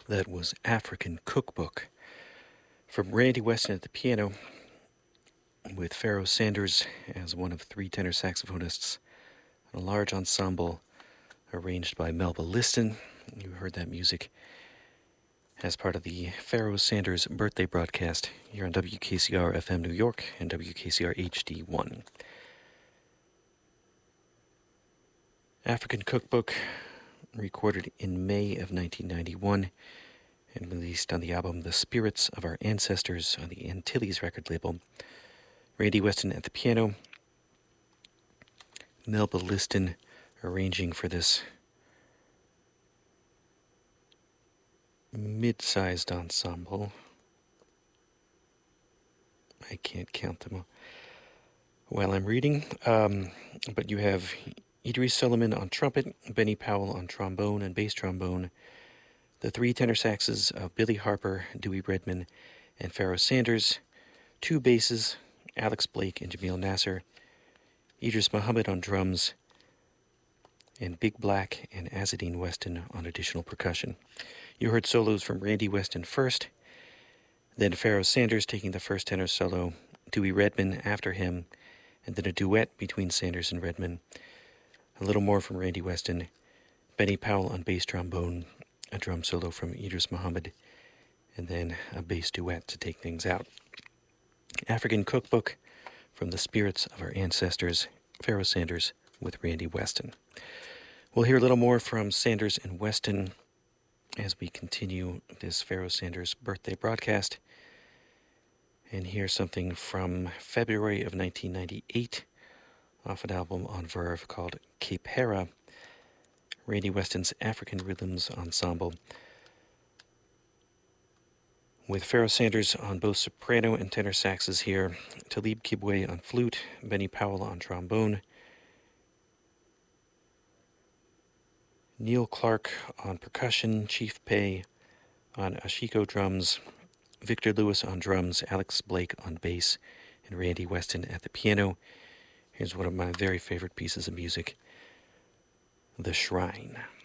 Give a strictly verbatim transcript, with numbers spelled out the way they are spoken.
That was African Cookbook from Randy Weston at the piano, with Pharoah Sanders as one of three tenor saxophonists, a large ensemble arranged by Melba Liston. You heard that music as part of the Pharoah Sanders birthday broadcast here on W K C R F M New York and W K C R H D one. African Cookbook, recorded in May of nineteen ninety-one and released on the album The Spirits of Our Ancestors on the Antilles record label. Randy Weston at the piano, Melba Liston arranging for this mid-sized ensemble. I can't count them while I'm reading. Um, but you have Idris Solomon on trumpet, Benny Powell on trombone and bass trombone, the three tenor saxes of Billy Harper, Dewey Redman, and Pharoah Sanders, two basses, Alex Blake and Jamil Nasser, Idris Muhammad on drums, and Big Black and Azzedine Weston on additional percussion. You heard solos from Randy Weston first, then Pharoah Sanders taking the first tenor solo, Dewey Redman after him, and then a duet between Sanders and Redman. A little more from Randy Weston, Benny Powell on bass trombone, a drum solo from Idris Muhammad, and then a bass duet to take things out. African Cookbook from the Spirits of Our Ancestors, Pharoah Sanders with Randy Weston. We'll hear a little more from Sanders and Weston as we continue this Pharoah Sanders birthday broadcast, and hear something from February of nineteen ninety-eight off an album on Verve called Cape Hera, Randy Weston's African Rhythms Ensemble, with Pharoah Sanders on both soprano and tenor saxes here, Talib Kibwe on flute, Benny Powell on trombone, Neil Clark on percussion, Chief Pay on ashiko drums, Victor Lewis on drums, Alex Blake on bass, and Randy Weston at the piano. Here's one of my very favorite pieces of music, The Shrine.